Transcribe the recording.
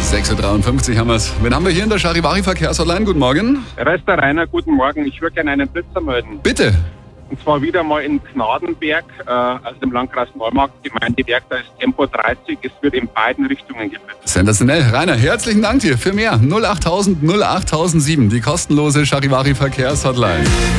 6.53 Uhr haben wir es. Wen haben wir hier in der Charivari-Verkehrshotline? Guten Morgen. Rester Rainer, guten Morgen. Ich würde gerne einen Blitzer melden. Bitte. Und zwar wieder mal in Gnadenberg, also im Landkreis Neumarkt, Gemeindeberg, da ist Tempo 30. Es wird in beiden Richtungen geblitzt. Sensationell. Rainer, herzlichen Dank dir. Für mehr 08000 08007, die kostenlose Charivari-Verkehrshotline.